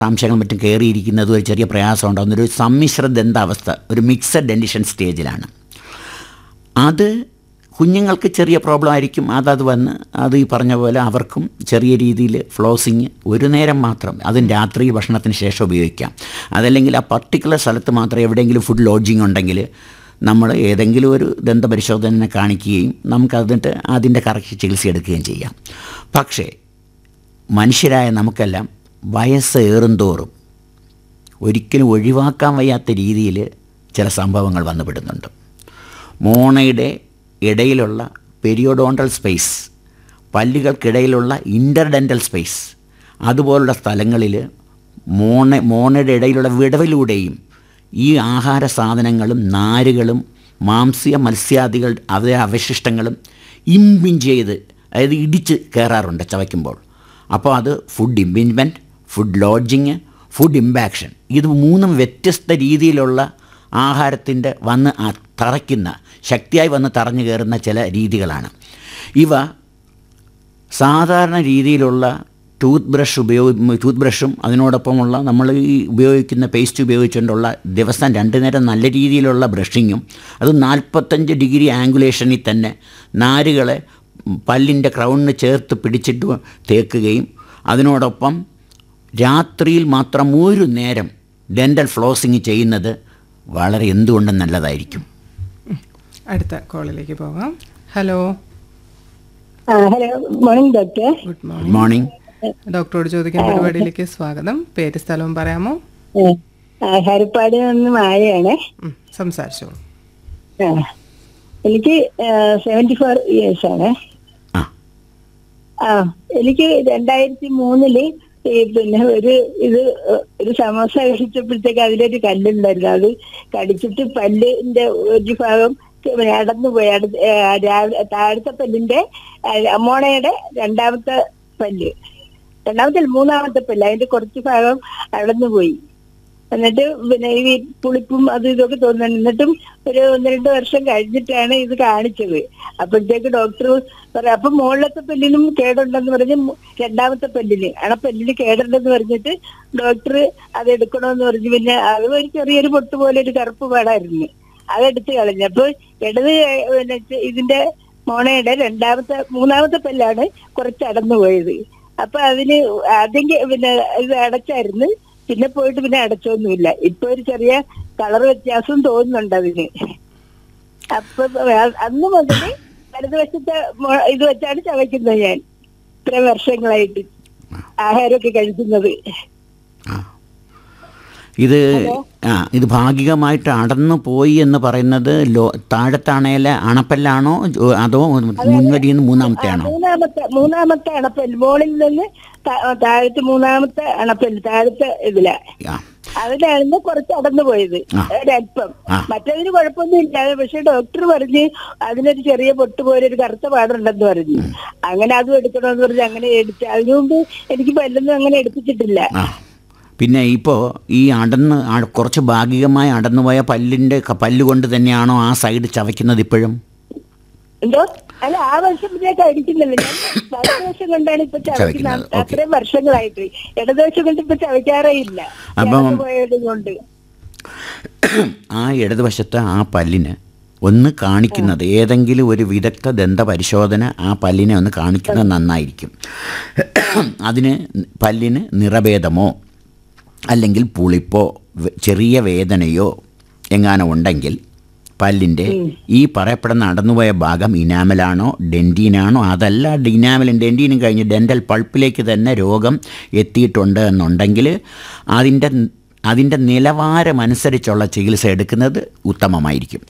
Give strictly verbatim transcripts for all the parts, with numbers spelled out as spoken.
അംശങ്ങളും മറ്റും കയറിയിരിക്കുന്നത് ഒരു ചെറിയ പ്രയാസം ഉണ്ടാകുന്ന ഒരു സമ്മിശ്ര ദന്താവസ്ഥ, ഒരു മിക്സഡ് ഡെൻഡിഷൻ സ്റ്റേജിലാണ്. അത് കുഞ്ഞുങ്ങൾക്ക് ചെറിയ പ്രോബ്ലം ആയിരിക്കും. അതത് വന്ന് അത് ഈ പറഞ്ഞ പോലെ അവർക്കും ചെറിയ രീതിയിൽ ഫ്ലോസിങ് ഒരു നേരം മാത്രം, അതും രാത്രി ഭക്ഷണത്തിന് ശേഷം ഉപയോഗിക്കാം. അതല്ലെങ്കിൽ ആ പർട്ടിക്കുലർ സ്ഥലത്ത് മാത്രം എവിടെയെങ്കിലും ഫുഡ് ലോഡ്ജിങ് ഉണ്ടെങ്കിൽ നമ്മൾ ഏതെങ്കിലും ഒരു ദന്തപരിശോധന കാണിക്കുകയും നമുക്കതിട്ട് അതിൻ്റെ കറക്റ്റ് ചികിത്സ എടുക്കുകയും ചെയ്യാം. പക്ഷേ മനുഷ്യരായ നമുക്കെല്ലാം വയസ്സേറും തോറും ഒരിക്കലും ഒഴിവാക്കാൻ വയ്യാത്ത രീതിയിൽ ചില സംഭവങ്ങൾ വന്നുപെടുന്നുണ്ട്. മോണയുടെ ഇടയിലുള്ള പെരിയോഡോണ്ടൽ സ്പേസ്, പല്ലുകൾക്കിടയിലുള്ള ഇൻ്റർഡെൻ്റൽ സ്പേസ്, അതുപോലുള്ള സ്ഥലങ്ങളിൽ മോണ മോണയുടെ ഇടയിലുള്ള വിടവിലൂടെയും ഈ ആഹാര സാധനങ്ങളും നാരുകളും മാംസ്യ മത്സ്യാദികൾ അവയുടെ അവശിഷ്ടങ്ങളും ഇമ്പിഞ്ച് ചെയ്ത്, അതായത് ഇടിച്ച് കയറാറുണ്ട് ചവയ്ക്കുമ്പോൾ. അപ്പോൾ അത് food impingement, food lodging, food impaction, ഇത് മൂന്നും വ്യത്യസ്ത രീതിയിലുള്ള ആഹാരത്തിൻ്റെ വന്ന് തറയ്ക്കുന്ന, ശക്തിയായി വന്ന് തറഞ്ഞു കയറുന്ന ചില രീതികളാണ് ഇവ. സാധാരണ രീതിയിലുള്ള ടൂത്ത് ബ്രഷ് ഉപയോഗി ടൂത്ത് ബ്രഷും അതിനോടൊപ്പമുള്ള നമ്മൾ ഈ ഉപയോഗിക്കുന്ന പേസ്റ്റ് ഉപയോഗിച്ചുകൊണ്ടുള്ള ദിവസം രണ്ടു നേരം നല്ല രീതിയിലുള്ള ബ്രഷിങ്ങും, അത് നാൽപ്പത്തഞ്ച് ഡിഗ്രി ആംഗുലേഷനിൽ തന്നെ നാരുകളെ പല്ലിൻ്റെ ക്രൗണിന് ചേർത്ത് പിടിച്ചിട്ട് തേക്കുകയും അതിനോടൊപ്പം രാത്രിയിൽ മാത്രം ഒരു നേരം ഡെൻ്റൽ ഫ്ലോസിങ് ചെയ്യുന്നത് വളരെ എന്തുകൊണ്ടും നല്ലതായിരിക്കും. അടുത്ത കോളിലേക്ക് പോകാം. Hello. Hello, morning doctor. Good good morning. ഡോക്ടറോട് ചോദിക്കാൻ പരിപാടിയിലേക്ക് സ്വാഗതം. പേര് സ്ഥലവും പറയാമോ? ഹരിപ്പാട് നിന്ന് മായയാണ്. സംസാരിച്ചോളൂ. എനിക്ക് സെവന്റി ഫോർ ഇയേഴ്സ് ആണ്. ആ എനിക്ക് രണ്ടായിരത്തി മൂന്നില് പിന്നെ ഒരു ഇത് ഒരു സമോസ കഴിച്ചപ്പോഴത്തേക്ക് അതിലൊരു കല്ലുണ്ടായിരുന്നു. അത് കടിച്ചിട്ട് പല്ലിന്റെ ഒരു ഭാഗം അടന്നു പോയി. രാവിലെ താഴത്തെ പല്ലിന്റെ മോണയുടെ രണ്ടാമത്തെ പല്ല് രണ്ടാമത്തെ മൂന്നാമത്തെ പല്ല് അതിന്റെ കുറച്ച് ഭാഗം അടന്നു പോയി. എന്നിട്ട് പിന്നെ ഈ പുളിപ്പും അത് ഇതൊക്കെ തോന്നുന്നു. എന്നിട്ടും ഒരു ഒന്ന് രണ്ട് വർഷം കഴിഞ്ഞിട്ടാണ് ഇത് കാണിച്ചത്. അപ്പോഴത്തേക്ക് ഡോക്ടർ പറയാം, അപ്പൊ മുകളിലത്തെ പല്ലിനും കേടുണ്ടെന്ന് പറഞ്ഞ് രണ്ടാമത്തെ പല്ലിന് അണപ്പല്ലിന് കേടുണ്ടെന്ന് പറഞ്ഞിട്ട് ഡോക്ടർ അത് എടുക്കണമെന്ന് പറഞ്ഞു. പിന്നെ അത് ഒരു ചെറിയൊരു പൊട്ട് പോലെ ഒരു കറുപ്പ് പാടായിരുന്നു, അതെടുത്ത് കളഞ്ഞു. അപ്പൊ ഇടത് പിന്നെ ഇതിന്റെ മോണയുടെ രണ്ടാമത്തെ മൂന്നാമത്തെ പല്ലാണ് കുറച്ച് അടന്നു പോയത്. അപ്പൊ അതിന് ആദ്യം പിന്നെ ഇത് അടച്ചായിരുന്നു, പിന്നെ പോയിട്ട് പിന്നെ അടച്ചൊന്നുമില്ല. ഇപ്പൊ ഒരു ചെറിയ കളർ വ്യത്യാസം തോന്നുന്നുണ്ട് അതിന്. അപ്പൊ അന്ന് മുതൽ വലതുവശത്തെ ഇത് വെച്ചാണ് ചവയ്ക്കുന്നത് ഞാൻ ഇത്ര വർഷങ്ങളായിട്ട് ആഹാരമൊക്കെ കഴിക്കുന്നത്. ഇത് ആ ഇത് ഭാഗികമായിട്ട് അടന്നു പോയി എന്ന് പറയുന്നത് ലോ താഴത്താണേലെ അണപ്പല്ലാണോ അതോ മുൻവരിയിൽ നിന്ന് മൂന്നാമത്തെ ആണോ? മൂന്നാമത്തെ മൂന്നാമത്തെ അണപ്പല്ല്, മുകളിൽ നിന്ന് താഴത്തെ മൂന്നാമത്തെ അണപ്പല്ല് താഴത്തെ ഇതില അതിലായിരുന്നു കുറച്ച് അടന്നു പോയത് ഒരല്പം. മറ്റതിന് കുഴപ്പമൊന്നും ഇല്ലാതെ, പക്ഷെ ഡോക്ടർ പറഞ്ഞ് അതിനൊരു ചെറിയ പൊട്ട് പോലെ ഒരു കറുത്ത പാടുണ്ടെന്ന് പറഞ്ഞു. അങ്ങനെ അതും എടുക്കണമെന്ന് പറഞ്ഞ് അങ്ങനെ എടുത്ത് അതിനു മുമ്പ് എനിക്ക് പല്ലൊന്നും അങ്ങനെ എടുപ്പിച്ചിട്ടില്ല. പിന്നെ ഇപ്പോൾ ഈ അടന്ന് കുറച്ച് ഭാഗികമായി അടന്നുപോയ പല്ലിൻ്റെ പല്ലുകൊണ്ട് തന്നെയാണോ ആ സൈഡ് ചവയ്ക്കുന്നത് ഇപ്പോഴും? എന്തോ അല്ല, ആ വർഷം കഴിക്കുന്നില്ല ഞാൻ. വലതുവശം കൊണ്ടാണ് ഇപ്പൊ ചവയ്ക്കുന്നത്. അത്രയും വർഷങ്ങളായിട്ട് ഇടതുവശം കൊണ്ട് ഇപ്പൊ ചവയ്ക്കാറേ ഇല്ല. അപ്പം കൊണ്ട് ആ ഇടതുവശത്തെ ആ പല്ലിന് ഒന്ന് കാണിക്കുന്നത്, ഏതെങ്കിലും ഒരു വിദഗ്ധ ദന്ത പരിശോധന ആ പല്ലിനെ ഒന്ന് കാണിക്കുന്നത് നന്നായിരിക്കും. അതിന് പല്ലിന് നിറഭേദമോ അല്ലെങ്കിൽ പുളിപ്പോ ചെറിയ വേദനയോ എങ്ങാനോ ഉണ്ടെങ്കിൽ പല്ലിൻ്റെ ഈ പറയപ്പെടുന്ന അടന്നുപോയ ഭാഗം ഇനാമലാണോ ഡെൻറ്റീനാണോ, അതല്ല ഇനാമലും ഡെൻറ്റീനും കഴിഞ്ഞ് ഡെൻ്റൽ പൾപ്പിലേക്ക് തന്നെ രോഗം എത്തിയിട്ടുണ്ട് എന്നുണ്ടെങ്കിൽ അതിൻ്റെ അതിൻ്റെ നിലവാരമനുസരിച്ചുള്ള ചികിത്സ എടുക്കുന്നത് ഉത്തമമായിരിക്കും.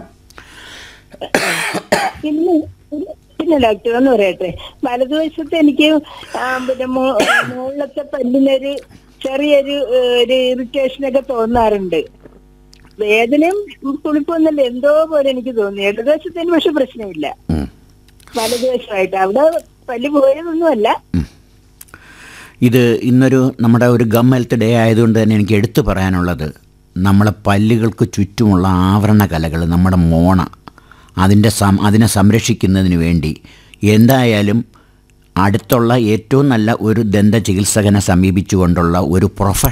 പിന്നെ ഡോക്ടർ എന്ന് പറയട്ടെ, വലതുവശത്ത് എനിക്ക് പിന്നെ മുകളിലത്തെ പല്ലിനൊരു ചെറിയൊരു ഒരു ഇറിറ്റേഷനൊക്കെ തോന്നാറുണ്ട്. വേദനയും പുളിപ്പൊന്നല്ല, എന്തോ പോലെ എനിക്ക് തോന്നി. ഇടതുവശത്തിന് പക്ഷെ പ്രശ്നമില്ല, വലതുവശമായിട്ട് അവിടെ പല്ല് പോയതൊന്നുമല്ല. ഇത് ഇന്നൊരു നമ്മുടെ ഒരു ഗം ഹെൽത്ത് ഡേ ആയതുകൊണ്ട് തന്നെ എനിക്ക് എടുത്തു പറയാനുള്ളത്, നമ്മളെ പല്ലുകൾക്ക് ചുറ്റുമുള്ള ആവരണ കലകൾ, നമ്മുടെ മോണ, അതിൻ്റെ സം അതിനെ സംരക്ഷിക്കുന്നതിന് വേണ്ടി എന്തായാലും അടുത്തുള്ള ഏറ്റവും നല്ല ഒരു ദന്ത ചികിത്സകനെ സമീപിച്ചുകൊണ്ടുള്ള ഒരു പ്രൊഫ